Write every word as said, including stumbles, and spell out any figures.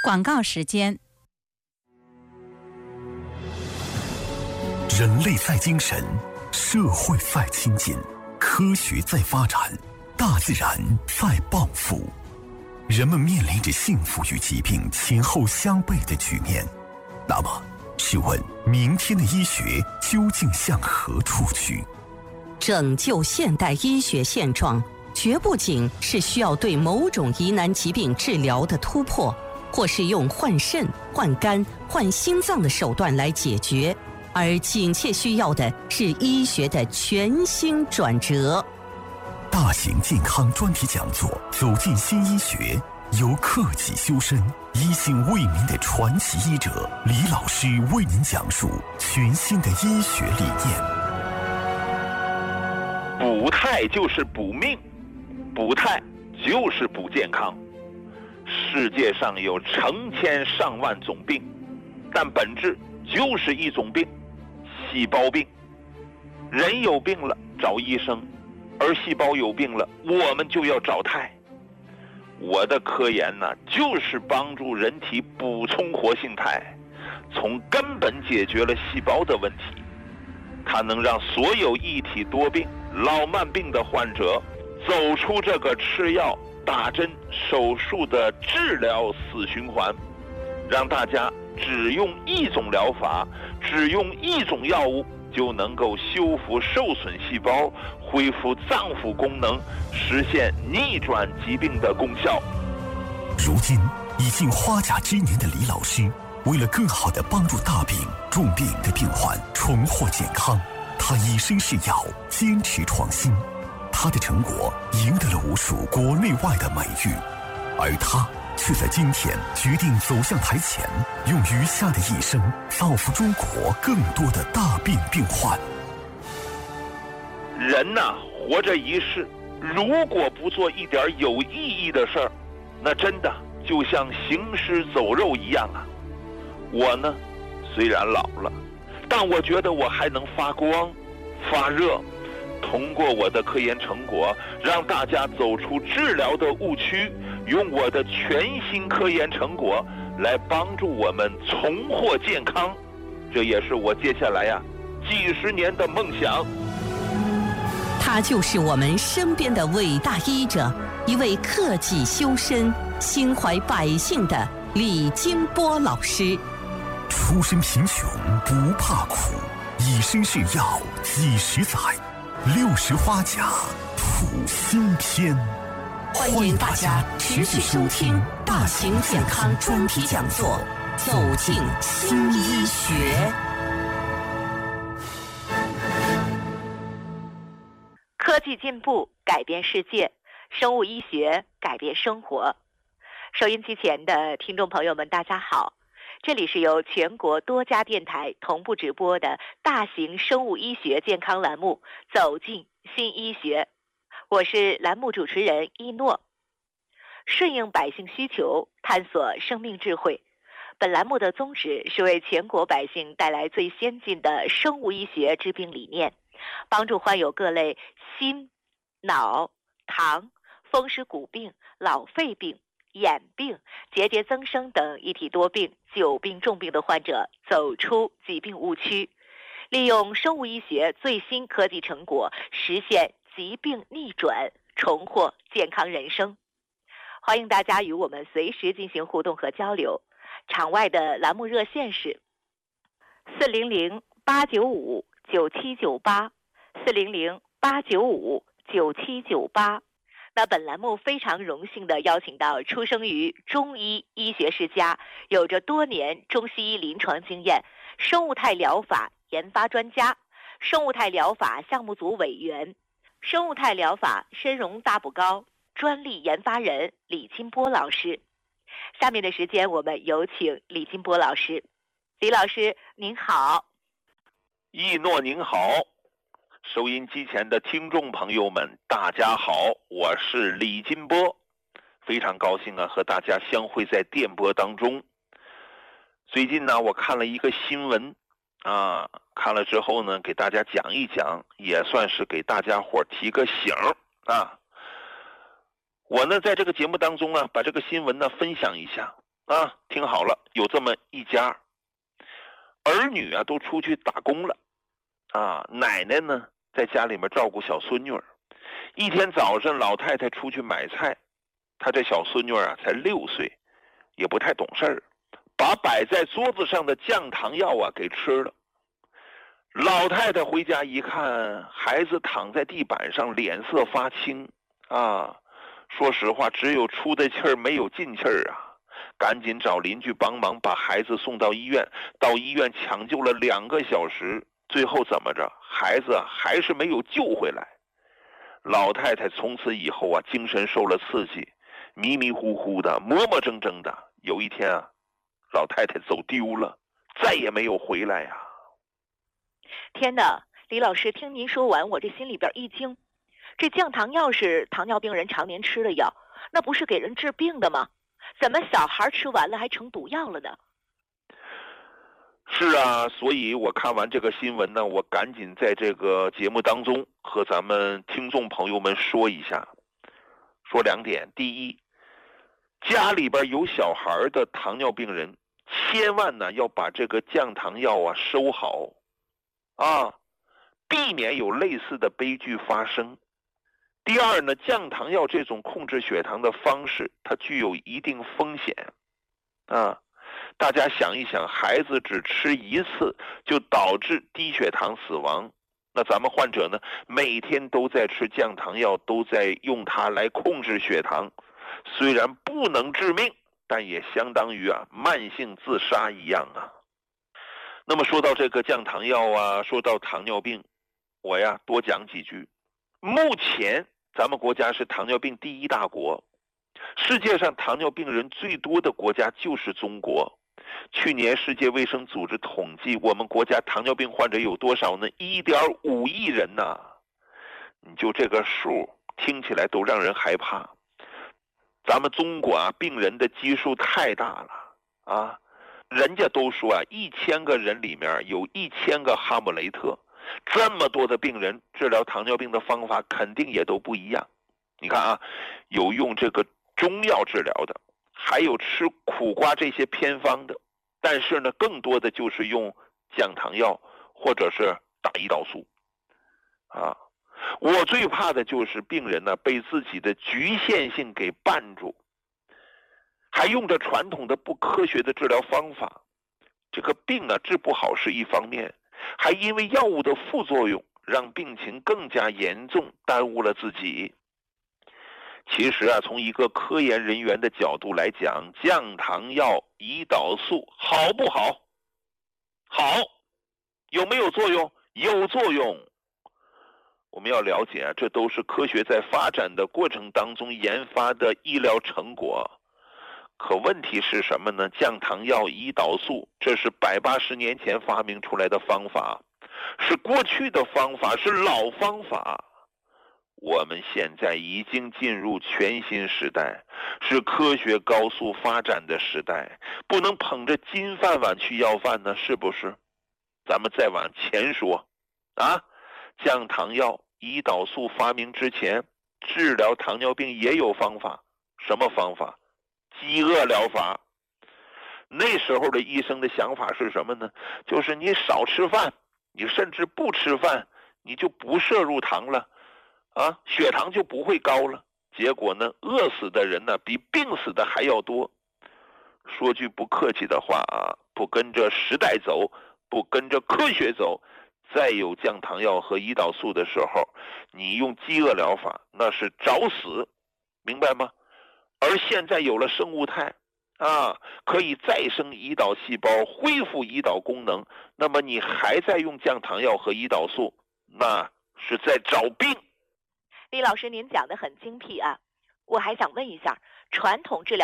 广告时间。 人类在精神，社会在亲近，科学在发展，大自然在报复。人们面临着幸福与疾病前后相悖的局面。那么，试问明天的医学究竟向何处去？ 拯救现代医学现状，绝不仅是需要对某种疑难疾病治疗的突破，或是用换肾、换肝、换心脏的手段来解决，而紧切需要的是医学的全新转折。 大型健康专题讲座《走进新医学》，由克己修身、一心为民的传奇医者李老师为您讲述全新的医学理念。 补态就是补命，补态就是补健康。世界上有成千上万种病，但本质就是一种病，细胞病。人有病了找医生，而细胞有病了我们就要找态。我的科研呢，就是帮助人体补充活性肽，从根本解决了细胞的问题。它能让所有一体多病、老慢病的患者走出这个吃药、打针、手术的治疗死循环，让大家只用一种疗法，只用一种药物，就能够修复受损细胞，恢复脏腑功能，实现逆转疾病的功效。 如今已近花甲之年的李老师，为了更好地帮助大病重病的病患重获健康，他以身试药，坚持创新。他的成果赢得了无数国内外的美誉，而他却在今天决定走向台前，用余下的一生造福中国更多的大病病患。 人呐、啊，活着一世，如果不做一点有意义的事儿，那真的就像行尸走肉一样啊。我呢，虽然老了，但我觉得我还能发光发热，通过我的科研成果，让大家走出治疗的误区，用我的全新科研成果来帮助我们重获健康。这也是我接下来呀、啊、几十年的梦想。 他就是我们身边的伟大医者，一位克己修身、心怀百姓的李金波老师。 出身贫穷不怕苦，以身试药几十载，六十花甲谱新篇。 欢迎大家持续收听大型健康专题讲座，走进新医学。 科技进步改变世界，生物医学改变生活。收音机前的听众朋友们，大家好，这里是由全国多家电台同步直播的大型生物医学健康栏目《走进新医学》，我是栏目主持人一诺。顺应百姓需求，探索生命智慧。本栏目的宗旨是为全国百姓带来最先进的生物医学治病理念，帮助患有各类心、脑、糖、风湿骨病、老肺病、眼病、结节增生等一体多病、久病重病的患者走出疾病误区，利用生物医学最新科技成果，实现疾病逆转，重获健康人生。欢迎大家与我们随时进行互动和交流。场外的栏目热线是四零零八九五九七九八，四零零八九五九七九八。那本栏目非常荣幸地邀请到出生于中医医学世家，有着多年中西医临床经验，生物态疗法研发专家，生物态疗法项目组委员，生物态疗法参茸大补膏专利研发人李金波老师。下面的时间我们有请李金波老师。李老师您好。 易诺您好，收音机前的听众朋友们大家好，我是李金波，非常高兴啊和大家相会在电波当中。最近呢我看了一个新闻啊，看了之后呢给大家讲一讲，也算是给大家伙提个醒啊。我呢在这个节目当中啊把这个新闻呢分享一下啊，听好了，有这么一家，儿女啊都出去打工了，啊，奶奶呢在家里面照顾小孙女儿。一天早上，老太太出去买菜，她这小孙女儿啊才六岁，也不太懂事儿，把摆在桌子上的降糖药啊给吃了。老太太回家一看，孩子躺在地板上，脸色发青啊，说实话，只有出的气儿没有进气儿啊。赶紧找邻居帮忙，把孩子送到医院。到医院抢救了两个小时，最后怎么着？孩子还是没有救回来。老太太从此以后啊，精神受了刺激，迷迷糊糊的，磨磨怔怔的。有一天啊，老太太走丢了，再也没有回来呀、啊。 天哪，李老师，听您说完，我这心里边一惊。这降糖药是糖尿病人常年吃的药，那不是给人治病的吗？怎么小孩吃完了还成毒药了呢？ 是啊，所以我看完这个新闻呢，我赶紧在这个节目当中和咱们听众朋友们说一下，说两点。第一，家里边有小孩的糖尿病人，千万呢要把这个降糖药啊收好啊，避免有类似的悲剧发生。第二呢，降糖药这种控制血糖的方式，它具有一定风险啊。大家想一想，孩子只吃一次就导致低血糖死亡，那咱们患者呢，每天都在吃降糖药，都在用它来控制血糖，虽然不能致命，但也相当于啊慢性自杀一样啊。那么说到这个降糖药啊，说到糖尿病，我呀多讲几句。目前咱们国家是糖尿病第一大国，世界上糖尿病人最多的国家就是中国。去年世界卫生组织统计，我们国家糖尿病患者有多少呢？ 一点五亿人呐、啊！你就这个数听起来都让人害怕。咱们中国啊，病人的基数太大了啊！人家都说啊，一千个人里面有一千个哈姆雷特。这么多的病人，治疗糖尿病的方法肯定也都不一样。你看啊，有用这个中药治疗的，还有吃苦瓜这些偏方的，但是呢，更多的就是用降糖药或者是打胰岛素啊。我最怕的就是病人呢被自己的局限性给绊住，还用着传统的不科学的治疗方法，这个病啊治不好是一方面，还因为药物的副作用让病情更加严重，耽误了自己。其实啊，从一个科研人员的角度来讲，降糖药、胰岛素好不好？好。有没有作用？有作用。我们要了解啊，这都是科学在发展的过程当中研发的医疗成果。可问题是什么呢？降糖药、胰岛素，这是百八十年前发明出来的方法，是过去的方法，是老方法。我们现在已经进入全新时代，是科学高速发展的时代，不能捧着金饭碗去要饭呢，是不是？咱们再往前说啊，降糖药、胰岛素发明之前，治疗糖尿病也有方法。什么方法？饥饿疗法。那时候的医生的想法是什么呢？就是你少吃饭，你甚至不吃饭，你就不摄入糖了啊，血糖就不会高了。结果呢，饿死的人呢比病死的还要多。说句不客气的话啊，不跟着时代走，不跟着科学走，再有降糖药和胰岛素的时候，你用饥饿疗法那是找死，明白吗？而现在有了生物肽啊，可以再生胰岛细胞，恢复胰岛功能，那么你还在用降糖药和胰岛素，那是在找病。 李老师，您讲的很精辟啊，我还想问一下，传统治疗